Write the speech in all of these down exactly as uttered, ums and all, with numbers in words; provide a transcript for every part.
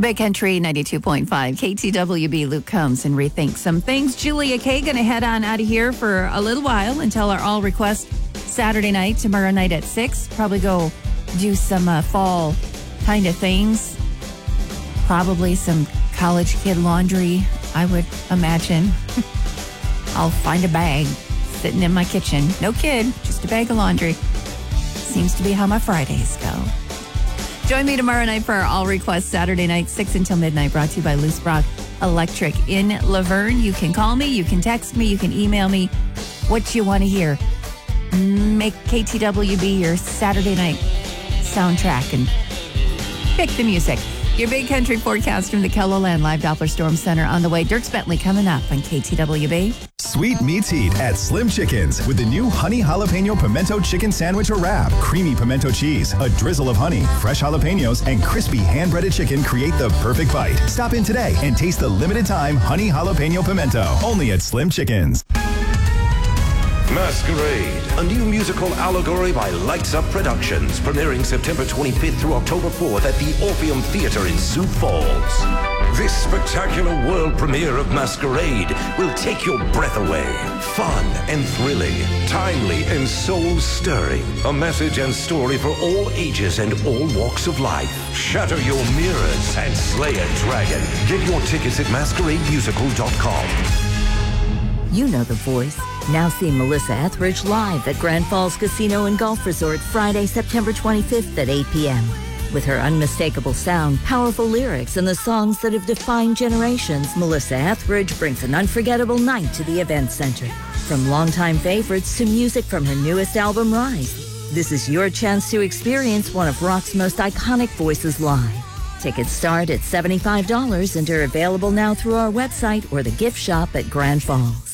Big Country ninety-two point five, K T W B. Luke Combs and Rethink Some Things. Julia Kay going to head on out of here for a little while until our all request Saturday night, tomorrow night at six. Probably go do some uh, fall kind of things. Probably some college kid laundry, I would imagine. I'll find a bag sitting in my kitchen. No kid, just a bag of laundry. Seems to be how my Fridays go. Join me tomorrow night for our All Request Saturday night, six until midnight, brought to you by Loose Brock Electric in Laverne. You can call me, you can text me, you can email me what you want to hear. Make K T W B your Saturday night soundtrack and pick the music. Your Big Country forecast from the KELOLAND Live Doppler Storm Center on the way. Dierks Bentley coming up on K T W B. Sweet meets heat at Slim Chickens with the new honey jalapeno pimento chicken sandwich or wrap. Creamy pimento cheese, a drizzle of honey, fresh jalapenos, and crispy hand-breaded chicken create the perfect bite. Stop in today and taste the limited time honey jalapeno pimento only at Slim Chickens. Masquerade, a new musical allegory by Lights Up Productions, premiering September twenty-fifth through October fourth at the Orpheum Theater in Sioux Falls. This spectacular world premiere of Masquerade will take your breath away. Fun and thrilling, timely and soul-stirring. A message and story for all ages and all walks of life. Shatter your mirrors and slay a dragon. Get your tickets at masquerade musical dot com. You know the voice. Now see Melissa Etheridge live at Grand Falls Casino and Golf Resort Friday, September twenty-fifth at eight p.m. With her unmistakable sound, powerful lyrics, and the songs that have defined generations, Melissa Etheridge brings an unforgettable night to the event center. From longtime favorites to music from her newest album, Rise. This is your chance to experience one of rock's most iconic voices live. Tickets start at seventy-five dollars and are available now through our website or the gift shop at Grand Falls.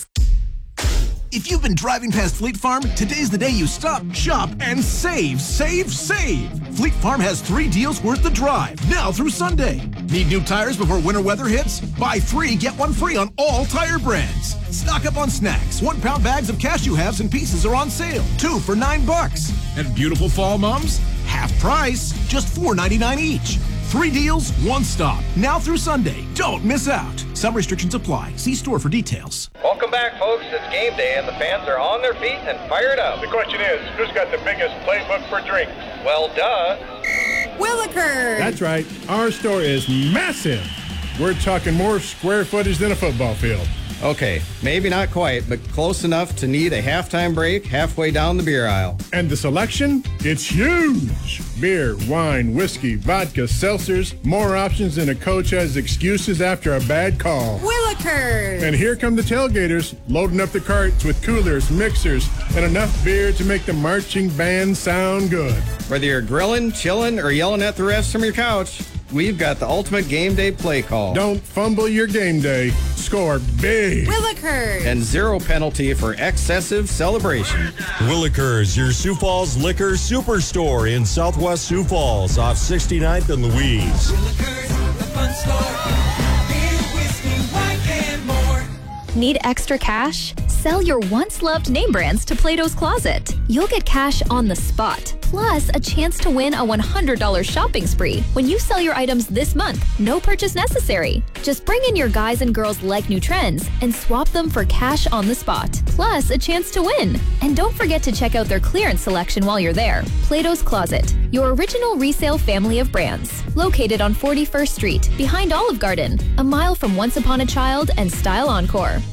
If you've been driving past Fleet Farm, today's the day you stop, shop, and save, save, save. Fleet Farm has three deals worth the drive, now through Sunday. Need new tires before winter weather hits? Buy three, get one free on all tire brands. Stock up on snacks. One pound bags of cashew halves and pieces are on sale. Two for nine bucks. And beautiful fall mums? Half price, just four ninety-nine each. Three deals, one stop. Now through Sunday. Don't miss out. Some restrictions apply. See store for details. Welcome back, folks. It's game day, and the fans are on their feet and fired up. The question is, who's got the biggest playbook for drinks? Well, duh. Willikers! That's right. Our store is massive. We're talking more square footage than a football field. Okay, maybe not quite, but close enough to need a halftime break halfway down the beer aisle. And the selection? It's huge! Beer, wine, whiskey, vodka, seltzers, more options than a coach has excuses after a bad call. Willikers! And here come the tailgaters, loading up the carts with coolers, mixers, and enough beer to make the marching band sound good. Whether you're grilling, chilling, or yelling at the refs from your couch, we've got the ultimate game day play call. Don't fumble your game day. Score big. Willikers. And zero penalty for excessive celebration. Willikers, your Sioux Falls Liquor Superstore in Southwest Sioux Falls off sixty-ninth and Louise. Willikers, the fun store. Beer, whiskey, wine, and more. Need extra cash? Sell your once-loved name brands to Plato's Closet. You'll get cash on the spot, plus a chance to win a one hundred dollars shopping spree when you sell your items this month. No purchase necessary. Just bring in your guys and girls like new trends and swap them for cash on the spot, plus a chance to win. And don't forget to check out their clearance selection while you're there. Plato's Closet, your original resale family of brands. Located on forty-first Street, behind Olive Garden, a mile from Once Upon a Child and Style Encore.